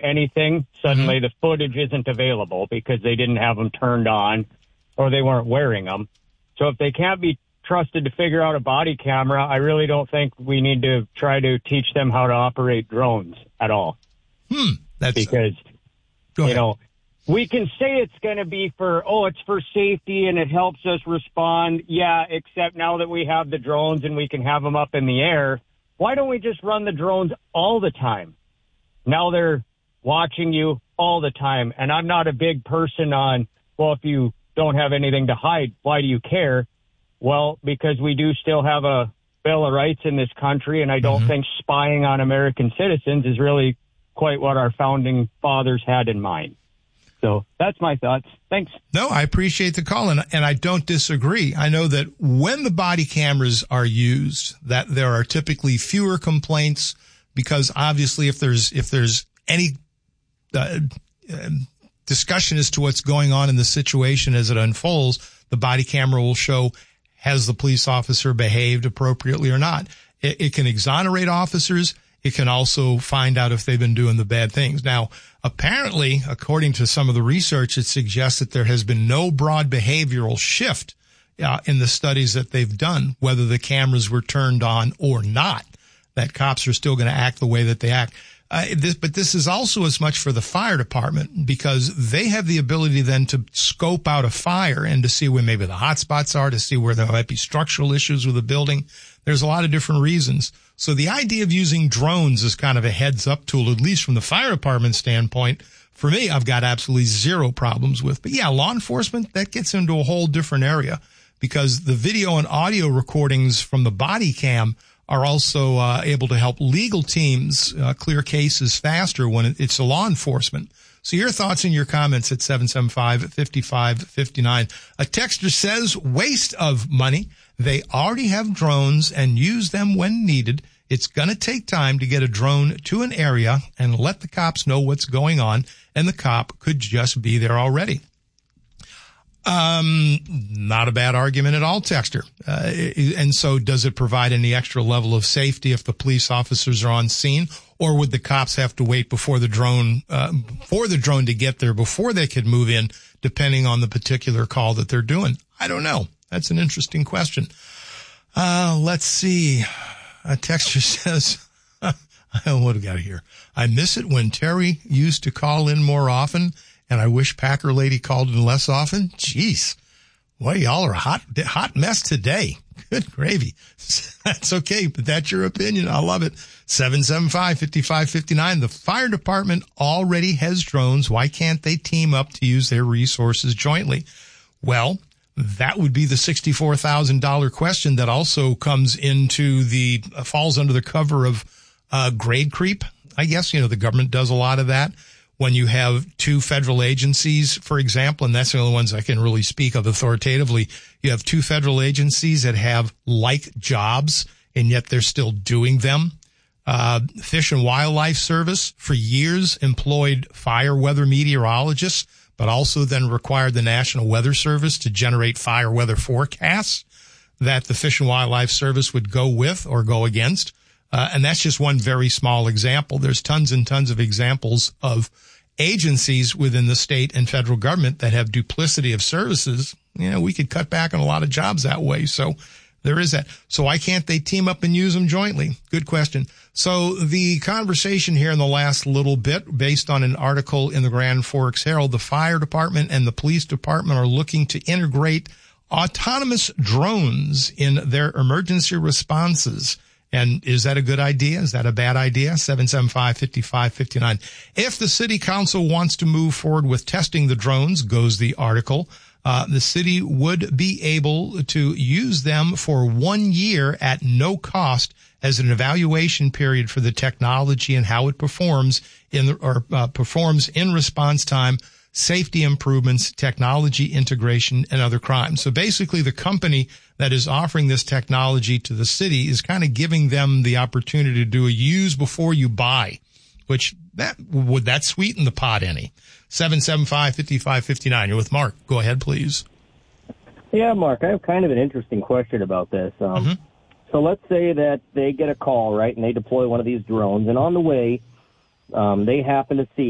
anything, suddenly the footage isn't available because they didn't have them turned on or they weren't wearing them. So if they can't be trusted to figure out a body camera, I really don't think we need to try to teach them how to operate drones at all. That's because, you know, we can say it's going to be it's for safety and it helps us respond. Yeah, except now that we have the drones and we can have them up in the air, why don't we just run the drones all the time? Now they're watching you all the time. And I'm not a big person on, well, if you don't have anything to hide, why do you care? Well, because we do still have a Bill of Rights in this country, and I don't think spying on American citizens is really quite what our founding fathers had in mind. So that's my thoughts. Thanks. No, I appreciate the call, and I don't disagree. I know that when the body cameras are used, that there are typically fewer complaints because obviously if there's any discussion as to what's going on in the situation as it unfolds, the body camera will show, has the police officer behaved appropriately or not? It can exonerate officers. It can also find out if they've been doing the bad things. Now, apparently, according to some of the research, it suggests that there has been no broad behavioral shift in the studies that they've done, whether the cameras were turned on or not, that cops are still going to act the way that they act. But this is also as much for the fire department because they have the ability then to scope out a fire and to see where maybe the hot spots are, to see where there might be structural issues with the building. There's a lot of different reasons. So the idea of using drones is kind of a heads up tool, at least from the fire department standpoint. For me, I've got absolutely zero problems with. But yeah, law enforcement, that gets into a whole different area because the video and audio recordings from the body cam are also able to help legal teams clear cases faster when it's a law enforcement. So your thoughts and your comments at 775-5559. A texter says, waste of money. They already have drones and use them when needed. It's going to take time to get a drone to an area and let the cops know what's going on, and the cop could just be there already. Not a bad argument at all, texter. And so does it provide any extra level of safety if the police officers are on scene, or would the cops have to wait before the drone, for the drone to get there before they could move in, depending on the particular call that they're doing? I don't know. That's an interesting question. Let's see. A texter says, what do we got here? I miss it when Terry used to call in more often, and I wish Packer Lady called in less often. Jeez. Boy, y'all are a hot mess today. Good gravy. That's okay, but that's your opinion. I love it. 775-5559. The fire department already has drones. Why can't they team up to use their resources jointly? Well, that would be the $64,000 question that also comes into falls under the cover of grade creep. I guess, the government does a lot of that. When you have two federal agencies, for example, and that's the only ones I can really speak of authoritatively, you have two federal agencies that have like jobs, and yet they're still doing them. Fish and Wildlife Service for years employed fire weather meteorologists, but also then required the National Weather Service to generate fire weather forecasts that the Fish and Wildlife Service would go with or go against. And that's just one very small example. There's tons and tons of examples of agencies within the state and federal government that have duplicity of services. We could cut back on a lot of jobs that way. So there is that. So why can't they team up and use them jointly? Good question. So the conversation here in the last little bit, based on an article in the Grand Forks Herald, the fire department and the police department are looking to integrate autonomous drones in their emergency responses. And is that a good idea? Is that a bad idea? 775-5559. If the city council wants to move forward with testing the drones, goes the article, the city would be able to use them for 1 year at no cost as an evaluation period for the technology and how it performs performs in response time, safety improvements, technology integration, and other crimes. So basically the company that is offering this technology to the city is kind of giving them the opportunity to do a use before you buy, which would that sweeten the pot any? 775-5559. You're with Mark. Go ahead, please. Yeah, Mark, I have kind of an interesting question about this. So let's say that they get a call, right, and they deploy one of these drones, and on the way, they happen to see